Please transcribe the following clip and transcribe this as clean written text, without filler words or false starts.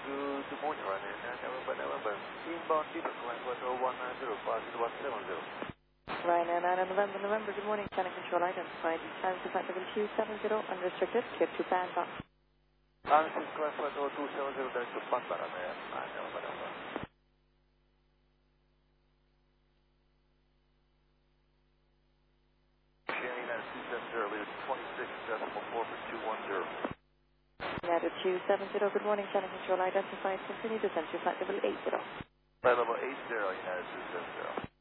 Good morning, November. Inbound Beaver, flight 190, 5017. Ryanair November, good morning, Channel Control identified. Time to flight level 270, unrestricted, clear to Bandar. This is flight 270, direct to Bandar, November. United 270, lead 26.4 for 210. United 270, good morning, Channel Control identified. Continue descent to flight level 80. Flight level 80, United 270.